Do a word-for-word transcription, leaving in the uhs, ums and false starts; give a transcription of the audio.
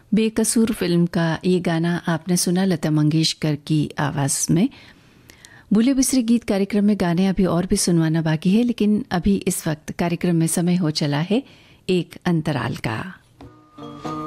बेकसूर फिल्म का ये गाना आपने सुना लता मंगेशकर की आवाज़ में। भूले बिसरे गीत कार्यक्रम में गाने अभी और भी सुनवाना बाकी है, लेकिन अभी इस वक्त कार्यक्रम में समय हो चला है एक अंतराल का।